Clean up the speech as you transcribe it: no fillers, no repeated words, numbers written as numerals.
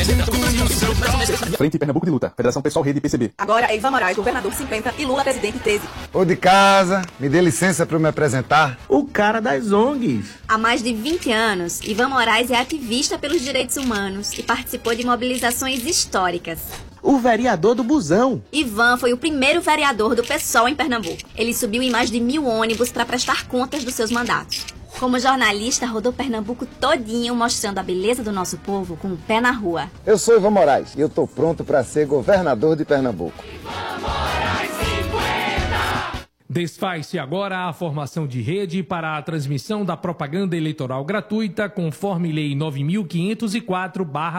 Frente Pernambuco de Luta, Federação Pessoal Rede PCB. Agora é Ivan Moraes, governador 50 e Lula, presidente 13. Ô de casa, me dê licença para eu me apresentar. O cara das ONGs. Há mais de 20 anos, Ivan Moraes é ativista pelos direitos humanos e participou de mobilizações históricas. O vereador do busão. Ivan foi o primeiro vereador do PSOL em Pernambuco. Ele subiu em mais de 1000 ônibus para prestar contas dos seus mandatos. Como jornalista, rodou Pernambuco todinho, mostrando a beleza do nosso povo com o pé na rua. Eu sou Ivan Moraes e eu tô pronto para ser governador de Pernambuco. Desfaz-se agora a formação de rede para a transmissão da propaganda eleitoral gratuita, conforme Lei 9.504/.